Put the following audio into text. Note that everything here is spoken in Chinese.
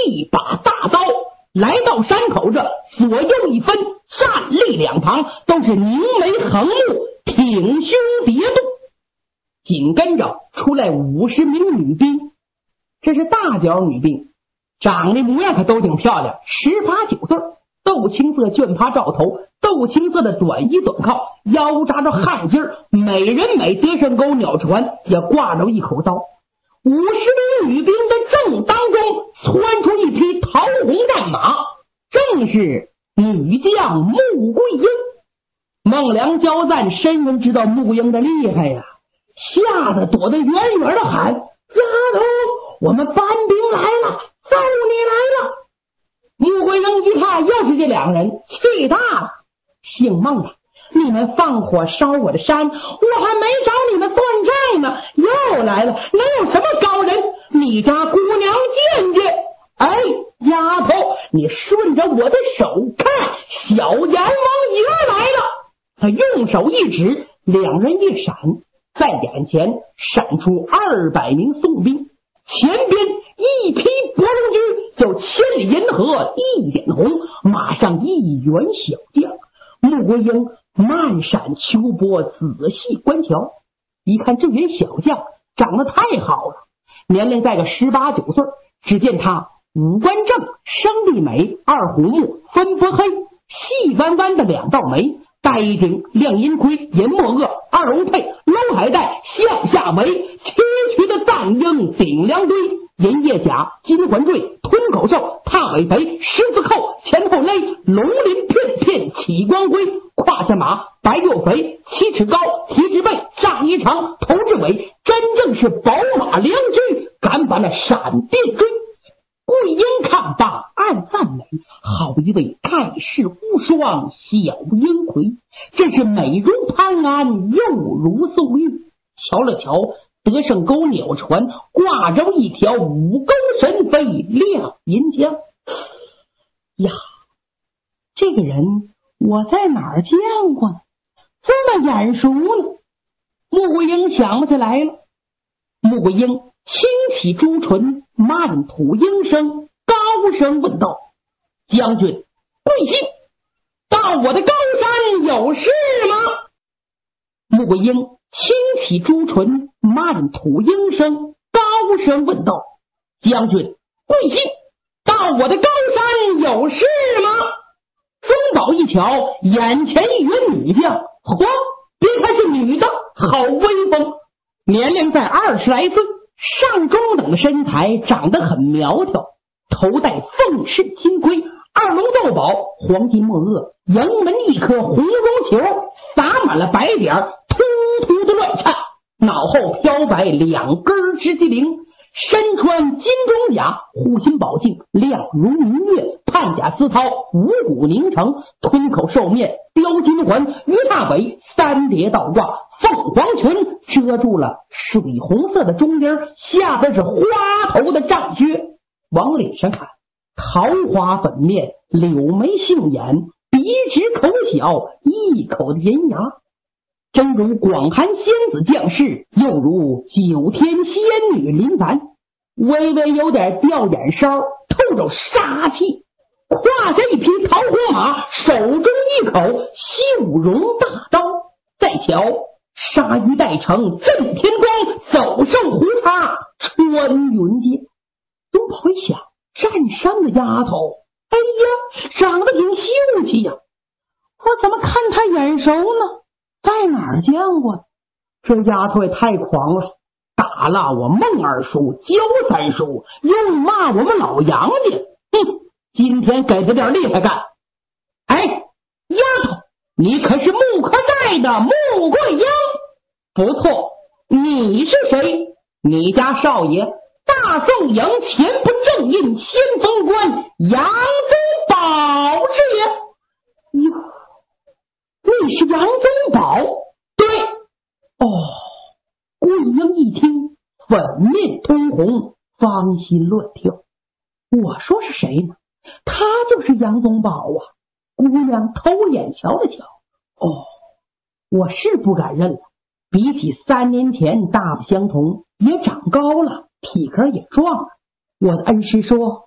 一把大刀来到山口这，左右一分，站立两旁都是凝眉横目，挺胸叠肚。紧跟着出来50名女兵，这是大脚女兵，长得模样可都挺漂亮，18、19岁，豆青色绢帕罩头，豆青色的短衣短靠，腰扎着汗巾，美人美，得胜钩鸟船，也挂着一口刀。50名女兵的正当中窜出一匹桃红战马，正是女将穆桂英。孟良交赞深深知道穆桂英的厉害呀，吓得躲得远远的喊：丫头，我们搬兵来了，揍你来了！穆桂英一看又是这两人，气大了，姓孟的，你们放火烧我的山，我还没找你们算账呢，又来了，能有什么高人？你家姑娘见见。哎，丫头，你顺着我的手看，小阎王爷来了。他用手一指，两人一闪，在眼前闪出200名宋兵，前边一匹伯龙驹，就千里银河一点红，马上一员小将。穆桂英慢闪秋波，仔细观瞧，一看这员小将长得太好了，年龄在个18、19岁。只见他五官正，生地美，二虎目，分波黑，细弯弯的两道眉，戴一顶亮银盔，银墨颚，二乌佩，搂海带，向下围，崎岖的赞缨顶梁堆，银叶甲，金环坠，吞口兽，踏尾肥，狮子扣，前后勒，龙鳞片片起光辉，胯下马，白又肥，7尺高，蹄之背，上衣长，头至尾，真正是宝马良驹，赶把那闪电追。桂英看罢暗赞美，好一位盖世无双小英魁，真是美如潘安，又如宋玉。瞧了瞧得胜钩鸟船，挂着一条五钩神飞亮银枪。呀，这个人我在哪儿见过呢？这么眼熟呢？穆桂英想不起来了。穆桂英轻启朱唇，慢吐鹰声，高声问道：将军贵姓？到我的高山有事吗？穆桂英轻启朱唇，慢吐鹰声，高声问道：将军贵姓？到我的高山有事吗？宗保一瞧，眼前一员女将，嚯，别看是女的，好威风，年龄在20来岁，上中等的身材，长得很苗条，头戴凤翅金盔，二龙斗宝，黄金墨颚，迎门一颗红绒球，洒满了白点，突突的乱颤，脑后飘摆2根直脊灵，身穿金装甲，护心宝镜亮如明月，判甲丝绦，五谷凝成，吞口兽面，标金环，鱼大尾，3叠倒挂，凤凰裙遮住了水红色的中间，下边是花头的战靴。往脸上看，桃花粉面，柳眉杏眼，鼻直口小，一口的银牙，真如广寒仙子降世，又如9天仙女临凡，微微有点吊眼梢，透着杀气。胯下一匹桃红马，手中一口绣绒大刀，再瞧鲨鱼带成震天光，走上胡叉穿云间。东跑一想，占山的丫头，哎呀，长得挺秀气呀，我怎么看她眼熟呢？在哪儿见过？这丫头也太狂了，打了我孟二叔，焦三叔，又骂我们老杨家。今天给他点厉害干。哎，丫头，你可是穆科寨的穆桂英？不错，你是谁？你家少爷大宋营前不正印先锋官杨宗保是也。哟，你是杨宗保？对。哦，桂英一听，粉面通红，芳心乱跳。我说是谁呢？他就是杨宗保啊！姑娘偷眼瞧了瞧，哦，我是不敢认了。比起3年前大不相同，也长高了，体格也壮了。我的恩师说，